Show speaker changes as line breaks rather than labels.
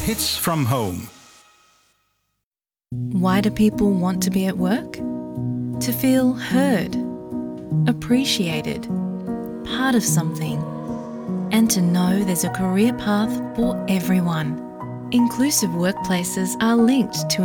Hits from Home.
Why do people want to be at work? To feel heard, appreciated, part of something, and to know there's a career path for everyone. Inclusive workplaces are linked to